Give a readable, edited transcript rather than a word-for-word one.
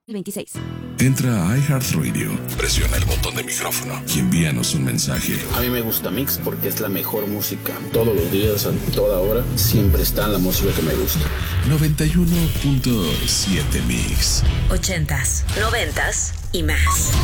26. Entra a iHeartRadio, presiona el botón de micrófono y envíanos un mensaje. A mí me gusta Mix porque es la mejor música. Todos los días, a toda hora, siempre está la música que me gusta. 91.7 Mix. 80s, 90s y más.